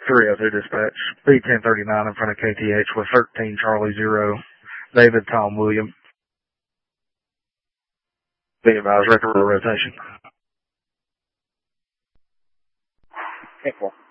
302 dispatch. B1039 in front of KTH with 13 Charlie 0. David Tom William. Be advised, record rotation. 10-4.